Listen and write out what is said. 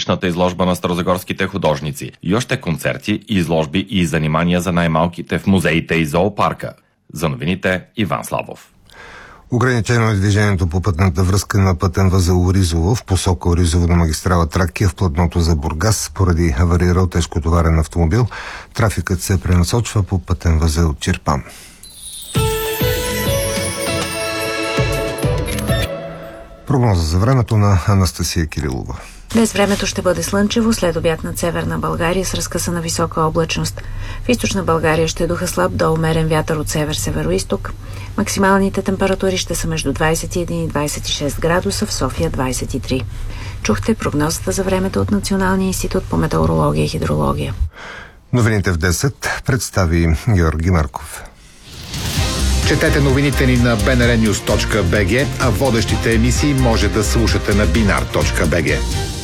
годишната изложба на старозагорските художници. И още концерти, изложби и занимания за най-малките в музеите и зоопарка. За новините Иван Славов. Ограничено е движението по пътната връзка на пътен възел Оризово в посока Оризово на магистрала Тракия в платното за Бургас поради аварирал тежкотоварен автомобил. Трафикът се пренасочва по пътен възел Чирпан. Прогноза за времето на Анастасия Кирилова. Днес времето ще бъде слънчево, след обяд над Северна България с разкъсана висока облачност. В Източна България ще духа слаб до умерен вятър от север-североизток. Максималните температури ще са между 21 и 26 градуса, в София 23. Чухте прогнозата за времето от Националния институт по метеорология и хидрология. Новините в 10 представи Георги Марков. Четете новините ни на bnrnews.bg, а водещите емисии може да слушате на binar.bg.